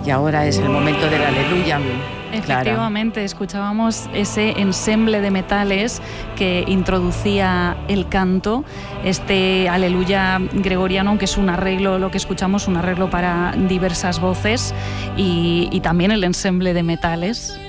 Y ahora es el momento del aleluya. Efectivamente, Clara. escuchábamos ese ensemble de metales que introducía el canto, este aleluya gregoriano, aunque es un arreglo, lo que escuchamos, un arreglo para diversas voces y también el ensemble de metales.